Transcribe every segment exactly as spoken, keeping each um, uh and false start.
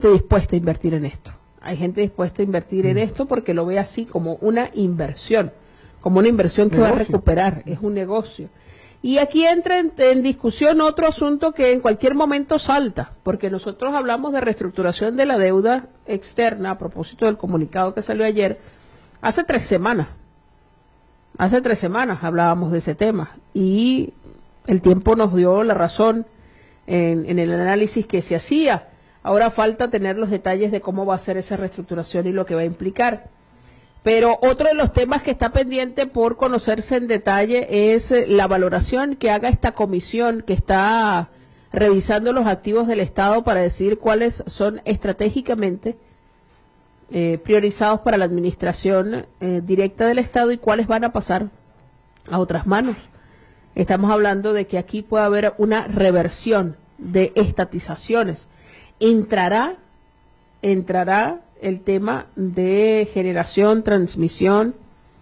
dispuesta a invertir en esto. Hay gente dispuesta a invertir en esto porque lo ve así como una inversión, como una inversión que negocio. Va a recuperar, es un negocio. Y aquí entra en, en discusión otro asunto que en cualquier momento salta, porque nosotros hablamos de reestructuración de la deuda externa a propósito del comunicado que salió ayer, hace tres semanas. Hace tres semanas hablábamos de ese tema y el tiempo nos dio la razón en, en el análisis que se hacía. Ahora falta tener los detalles de cómo va a ser esa reestructuración y lo que va a implicar. Pero otro de los temas que está pendiente por conocerse en detalle es la valoración que haga esta comisión que está revisando los activos del Estado para decidir cuáles son estratégicamente eh, priorizados para la administración eh, directa del Estado y cuáles van a pasar a otras manos. Estamos hablando de que aquí puede haber una reversión de estatizaciones. Entrará, entrará el tema de generación, transmisión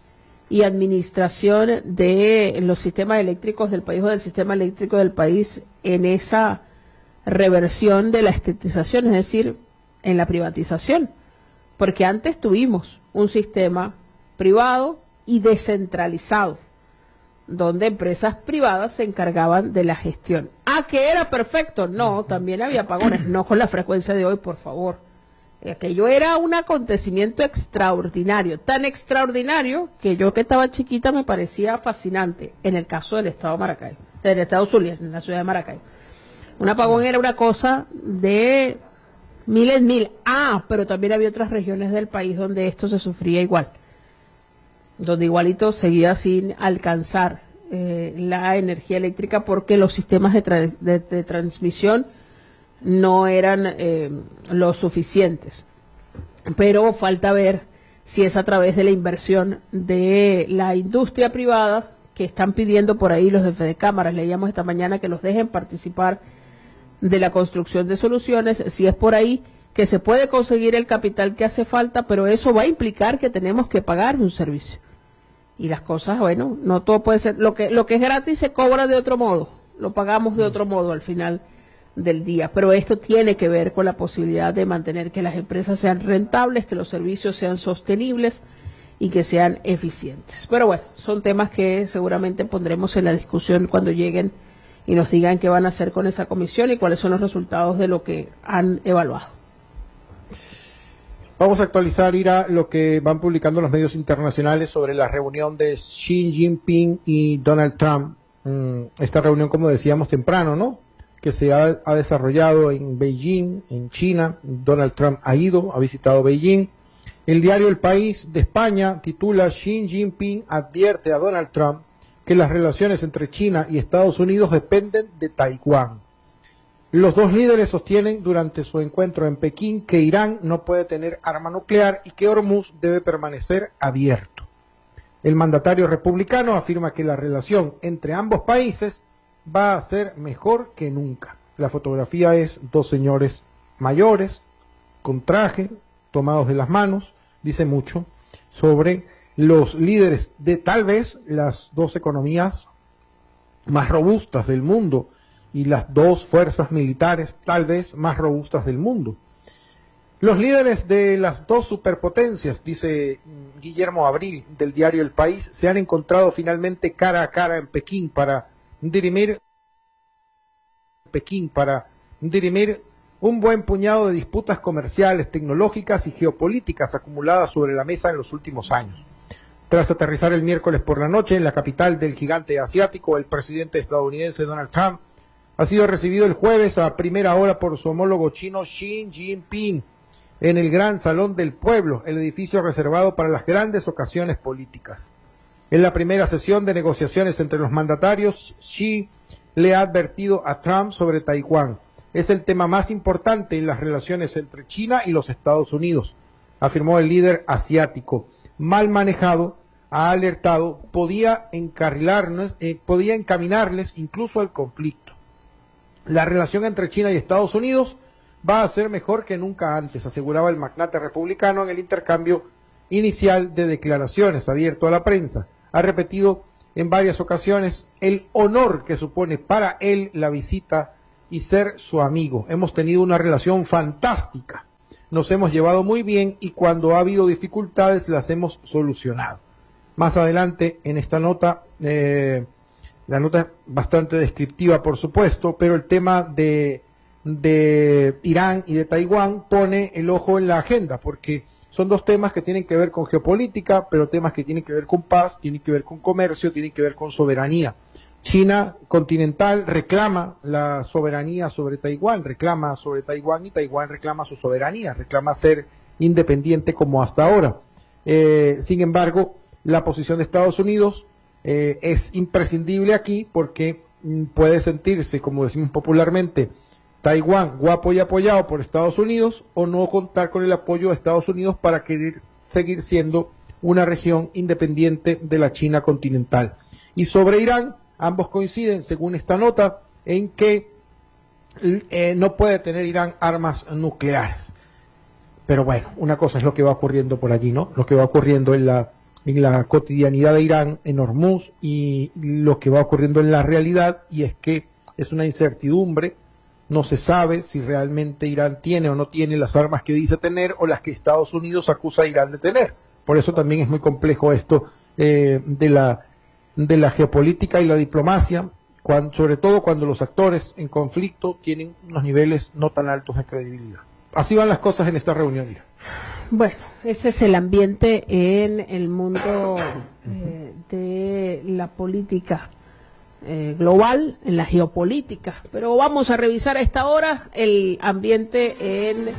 y administración de los sistemas eléctricos del país o del sistema eléctrico del país en esa reversión de la estatización, es decir, en la privatización. Porque antes tuvimos un sistema privado y descentralizado, donde empresas privadas se encargaban de la gestión. ¿Ah, que era perfecto? No, también había apagones, no con la frecuencia de hoy, por favor. Aquello era un acontecimiento extraordinario, tan extraordinario que yo que estaba chiquita me parecía fascinante, en el caso del estado de Maracaibo, del estado Zulia, en la ciudad de Maracaibo. Un apagón era una cosa de miles mil. Ah, pero también había otras regiones del país donde esto se sufría igual, donde igualito seguía sin alcanzar eh, la energía eléctrica porque los sistemas de, tra de, de transmisión no eran eh, lo suficientes. Pero falta ver si es a través de la inversión de la industria privada que están pidiendo por ahí los jefes de cámaras. Leíamos esta mañana que los dejen participar de la construcción de soluciones, si es por ahí que se puede conseguir el capital que hace falta, pero eso va a implicar que tenemos que pagar un servicio. Y las cosas, bueno, no todo puede ser, lo que, lo que es gratis se cobra de otro modo, lo pagamos de otro modo al final del día, pero esto tiene que ver con la posibilidad de mantener que las empresas sean rentables, que los servicios sean sostenibles y que sean eficientes. Pero bueno, son temas que seguramente pondremos en la discusión cuando lleguen y nos digan qué van a hacer con esa comisión y cuáles son los resultados de lo que han evaluado. Vamos a actualizar, Ira, lo que van publicando los medios internacionales sobre la reunión de Xi Jinping y Donald Trump. Esta reunión, como decíamos temprano, ¿no?, que se ha, ha desarrollado en Beijing, en China. Donald Trump ha ido, ha visitado Beijing. El diario El País de España titula: Xi Jinping advierte a Donald Trump que las relaciones entre China y Estados Unidos dependen de Taiwán. Los dos líderes sostienen durante su encuentro en Pekín que Irán no puede tener arma nuclear y que Hormuz debe permanecer abierto. El mandatario republicano afirma que la relación entre ambos países va a ser mejor que nunca. La fotografía es dos señores mayores, con traje, tomados de las manos. Dice mucho sobre los líderes de tal vez las dos economías más robustas del mundo y las dos fuerzas militares tal vez más robustas del mundo. Los líderes de las dos superpotencias, dice Guillermo Abril del diario El País, se han encontrado finalmente cara a cara en Pekín para dirimir Pekín para dirimir un buen puñado de disputas comerciales, tecnológicas y geopolíticas acumuladas sobre la mesa en los últimos años. Tras aterrizar el miércoles por la noche en la capital del gigante asiático, el presidente estadounidense Donald Trump ha sido recibido el jueves a primera hora por su homólogo chino Xi Jinping en el Gran Salón del Pueblo, el edificio reservado para las grandes ocasiones políticas. En la primera sesión de negociaciones entre los mandatarios, Xi le ha advertido a Trump sobre Taiwán. Es el tema más importante en las relaciones entre China y los Estados Unidos, afirmó el líder asiático. Mal manejado, ha alertado, podía encarrilarnos, eh, podía encaminarles incluso al conflicto. La relación entre China y Estados Unidos va a ser mejor que nunca antes, aseguraba el magnate republicano en el intercambio inicial de declaraciones abierto a la prensa. Ha repetido en varias ocasiones el honor que supone para él la visita y ser su amigo. Hemos tenido una relación fantástica, nos hemos llevado muy bien y cuando ha habido dificultades las hemos solucionado. Más adelante en esta nota, eh, la nota es bastante descriptiva por supuesto, pero el tema de, de Irán y de Taiwán pone el ojo en la agenda, porque son dos temas que tienen que ver con geopolítica, pero temas que tienen que ver con paz, tienen que ver con comercio, tienen que ver con soberanía. China continental reclama la soberanía sobre Taiwán, reclama sobre Taiwán y Taiwán reclama su soberanía, reclama ser independiente como hasta ahora. Eh, sin embargo, la posición de Estados Unidos eh, es imprescindible aquí porque mm, puede sentirse, como decimos popularmente, Taiwán guapo y apoyado por Estados Unidos o no contar con el apoyo de Estados Unidos para querer seguir siendo una región independiente de la China continental. Y sobre Irán, ambos coinciden, según esta nota, en que eh, no puede tener Irán armas nucleares. Pero bueno, una cosa es lo que va ocurriendo por allí, ¿no? Lo que va ocurriendo en la en la cotidianidad de Irán, en Hormuz, y lo que va ocurriendo en la realidad, y es que es una incertidumbre, no se sabe si realmente Irán tiene o no tiene las armas que dice tener, o las que Estados Unidos acusa a Irán de tener. Por eso también es muy complejo esto eh, de la de la geopolítica y la diplomacia, cuando, sobre todo cuando los actores en conflicto tienen unos niveles no tan altos de credibilidad. Así van las cosas en esta reunión. Bueno, ese es el ambiente en el mundo eh, de la política eh, global, en la geopolítica. Pero vamos a revisar a esta hora el ambiente en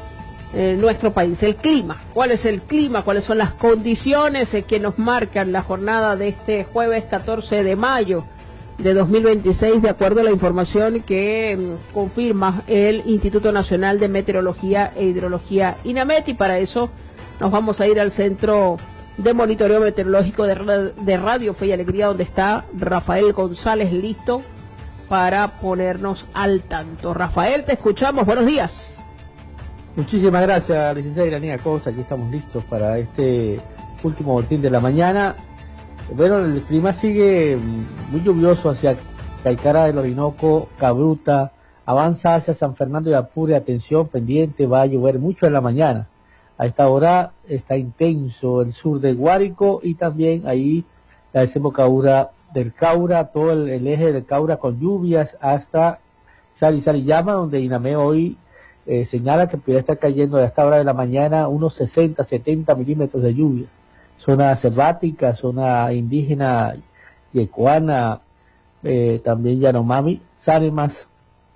eh, nuestro país, el clima. ¿Cuál es el clima? ¿Cuáles son las condiciones eh, que nos marcan la jornada de este jueves catorce de mayo de dos mil veintiséis, de acuerdo a la información que mm, confirma el Instituto Nacional de Meteorología e Hidrología, INAMET? Y para eso nos vamos a ir al Centro de Monitoreo Meteorológico de, de Radio Fe y Alegría, donde está Rafael González listo para ponernos al tanto. Rafael, te escuchamos, buenos días. Muchísimas gracias, licenciada Iranía Costa, aquí estamos listos para este último boletín de la mañana. Bueno, el clima sigue muy lluvioso hacia Caicara del Orinoco, Cabruta, avanza hacia San Fernando de Apure, atención, pendiente, va a llover mucho en la mañana. A esta hora está intenso el sur de Guárico y también ahí la desembocadura del Caura, todo el, el eje del Caura con lluvias hasta Sal y Salillama, donde INAME hoy eh, señala que puede estar cayendo a esta hora de la mañana unos sesenta, setenta milímetros de lluvia. Zona selvática, zona indígena, yecuana, eh, también Yanomami, Sáremas,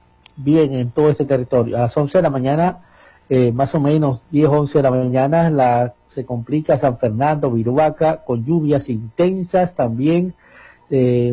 viven en todo este territorio. A las once de la mañana, eh, más o menos diez, once de la mañana, la, se complica San Fernando, Viruaca, con lluvias intensas también, eh,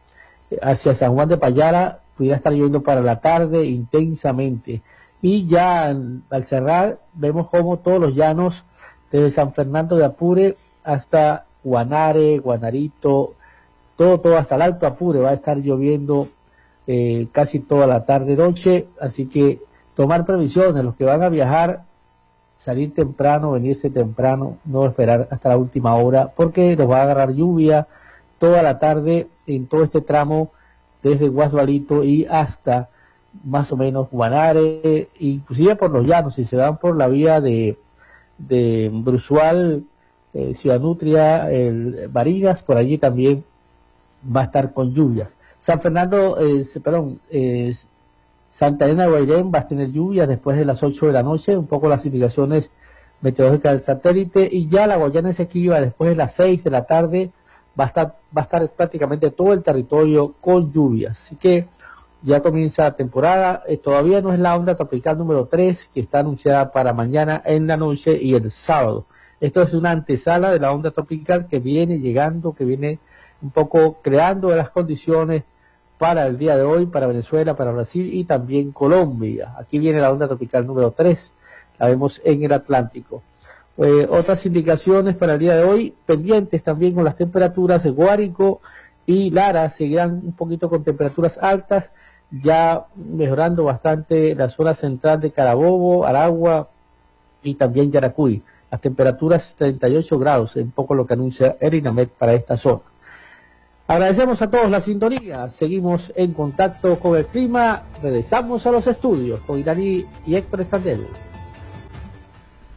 hacia San Juan de Payara, pudiera estar lloviendo para la tarde intensamente. Y ya al cerrar, vemos como todos los llanos, desde San Fernando de Apure hasta Guanare, Guanarito, todo, todo hasta el Alto Apure va a estar lloviendo eh, casi toda la tarde noche, así que tomar previsiones, los que van a viajar, salir temprano, venirse temprano, no esperar hasta la última hora, porque les va a agarrar lluvia toda la tarde en todo este tramo, desde Guasualito y hasta más o menos Guanare, inclusive por los llanos, si se van por la vía de de Brusual, eh, Ciudad Nutria, el Barinas, por allí también va a estar con lluvias. San Fernando, eh, perdón, eh, Santa Elena de Guairén va a tener lluvias después de las ocho de la noche, un poco las indicaciones meteorológicas del satélite, y ya la Guayana Esequiba después de las seis de la tarde va a estar, va a estar prácticamente todo el territorio con lluvias. Así que ya comienza la temporada, eh, todavía no es la onda tropical número tres, que está anunciada para mañana en la noche y el sábado. Esto es una antesala de la onda tropical que viene llegando, que viene un poco creando las condiciones para el día de hoy, para Venezuela, para Brasil y también Colombia. Aquí viene la onda tropical número tres, la vemos en el Atlántico. Eh, otras indicaciones para el día de hoy, pendientes también con las temperaturas de Guárico y Lara, seguirán un poquito con temperaturas altas, ya mejorando bastante la zona central de Carabobo, Aragua y también Yaracuy. Las temperaturas treinta y ocho grados, un poco lo que anuncia el INAMET para esta zona. Agradecemos a todos la sintonía, seguimos en contacto con el clima, regresamos a los estudios con Iraní y Héctor Escandel.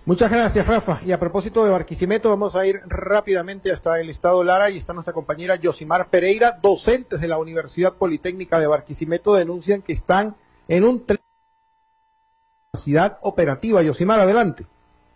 Muchas gracias, Rafa. Y a propósito de Barquisimeto, vamos a ir rápidamente hasta el estado Lara y está nuestra compañera Yosimar Pereira. Docentes de la Universidad Politécnica de Barquisimeto denuncian que están en un tren de capacidad operativa. Yosimar, adelante.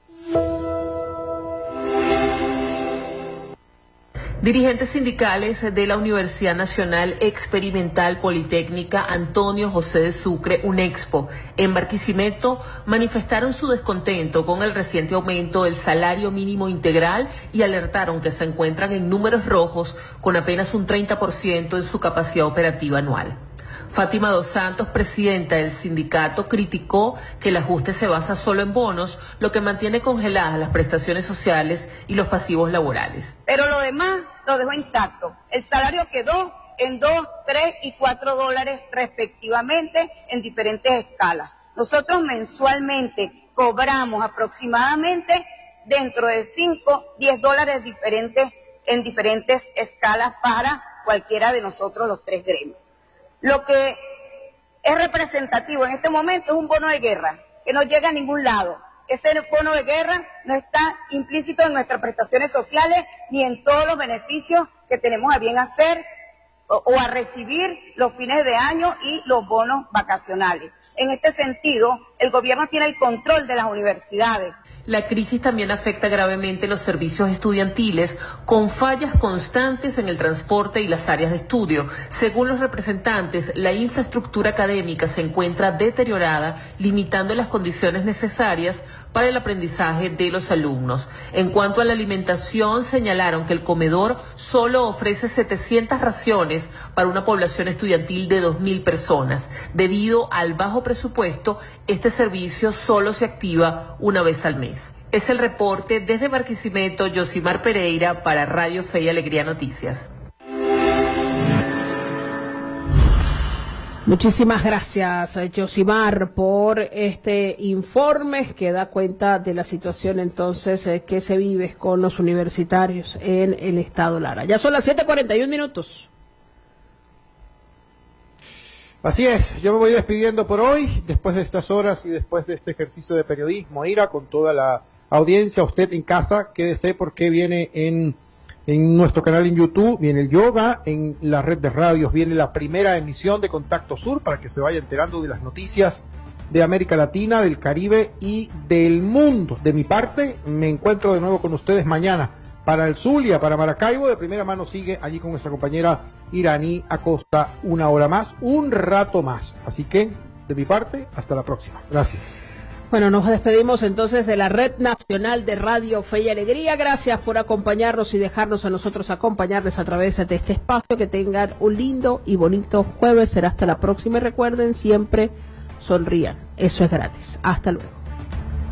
Dirigentes sindicales de la Universidad Nacional Experimental Politécnica Antonio José de Sucre, UNEXPO, en Barquisimeto, manifestaron su descontento con el reciente aumento del salario mínimo integral y alertaron que se encuentran en números rojos con apenas un treinta por ciento en su capacidad operativa anual. Fátima Dos Santos, presidenta del sindicato, criticó que el ajuste se basa solo en bonos, lo que mantiene congeladas las prestaciones sociales y los pasivos laborales. Pero lo demás lo dejó intacto. El salario quedó en dos, tres y cuatro dólares respectivamente en diferentes escalas. Nosotros mensualmente cobramos aproximadamente dentro de cinco, diez dólares diferentes en diferentes escalas para cualquiera de nosotros los tres gremios. Lo que es representativo en este momento es un bono de guerra, que no llega a ningún lado. Ese bono de guerra no está implícito en nuestras prestaciones sociales ni en todos los beneficios que tenemos a bien hacer o, o a recibir los fines de año y los bonos vacacionales. En este sentido, el gobierno tiene el control de las universidades. La crisis también afecta gravemente los servicios estudiantiles, con fallas constantes en el transporte y las áreas de estudio. Según los representantes, la infraestructura académica se encuentra deteriorada, limitando las condiciones necesarias para el aprendizaje de los alumnos. En cuanto a la alimentación, señalaron que el comedor solo ofrece setecientas raciones para una población estudiantil de dos mil personas. Debido al bajo presupuesto, este servicio solo se activa una vez al mes. Es el reporte desde Barquisimeto, Yosimar Pereira para Radio Fe y Alegría Noticias. Muchísimas gracias, Yosimar, por este informe que da cuenta de la situación entonces eh, que se vive con los universitarios en el estado Lara. Ya son las siete cuarenta y un minutos. Así es, yo me voy despidiendo por hoy, después de estas horas y después de este ejercicio de periodismo, Ira, con toda la audiencia, usted en casa, quédese porque viene en, en nuestro canal en YouTube, viene el yoga, en la red de radios viene la primera emisión de Contacto Sur para que se vaya enterando de las noticias de América Latina, del Caribe y del mundo. De mi parte, me encuentro de nuevo con ustedes mañana. Para el Zulia, para Maracaibo, de primera mano sigue allí con nuestra compañera Iraní Acosta una hora más, un rato más. Así que, de mi parte, hasta la próxima. Gracias. Bueno, nos despedimos entonces de la Red Nacional de Radio Fe y Alegría. Gracias por acompañarnos y dejarnos a nosotros acompañarles a través de este espacio. Que tengan un lindo y bonito jueves. Será hasta la próxima y recuerden, siempre sonrían. Eso es gratis. Hasta luego.